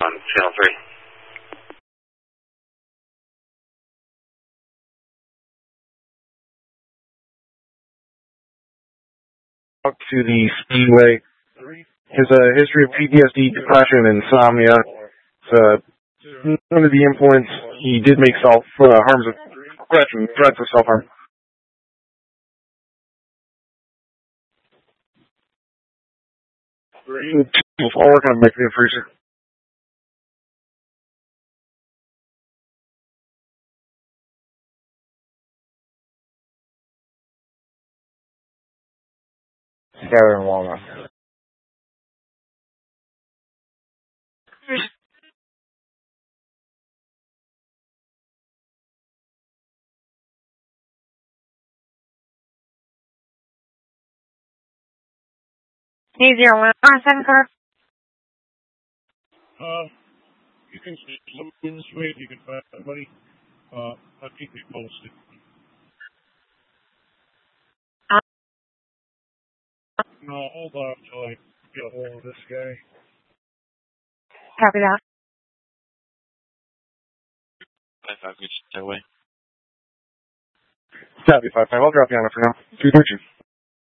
on channel 3. To the Speedway. His history of PTSD, depression, and insomnia. None of the influence. He did make threats of self-harm. I'll work on making it freezer. Together in Walnut. Hey, 0117 car. You can look in this way if you can find somebody. I'll keep you posted. No, hold on until I get a hold of this guy. Copy that. 5-5, good, stay away. Copy, 5-5. I'll drop you on it for now. 213.